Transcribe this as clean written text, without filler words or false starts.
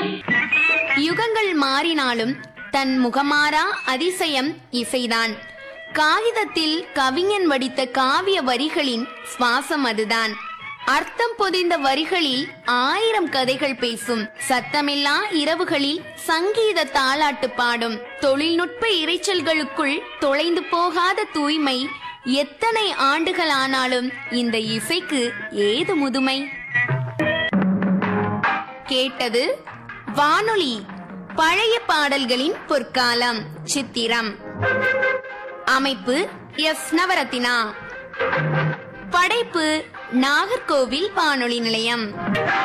யுகங்கள் மாறினாலும் தன் முகமாறா அதிசயம் இசைதான். காகிதத்தில் கவிஞன் வடித்த காவிய வரிகளின் சுவாசம் அதுதான். அர்த்தம் பொதிந்த வரிகளில் 1000 கதைகள் பேசும். சத்தமில்லா இரவுகளில் சங்கீத தாலாட்டு பாடும். தொழில்நுட்ப இரைச்சல்களுக்குள் தொலைந்து போகாத தூய்மை. எத்தனை ஆண்டுகள் ஆனாலும் இந்த இசைக்கு ஏது முதுமை? கேட்டது வானொலி பழைய பாடல்களின் பொற்காலம் சித்திரம். அமைப்பு எஸ். நவரத்தினா. படைப்பு நாகர்கோவில் வானொலி நிலையம்.